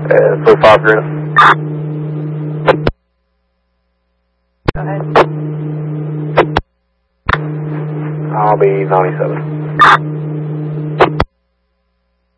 So 5 Green. Go ahead. I'll be 97.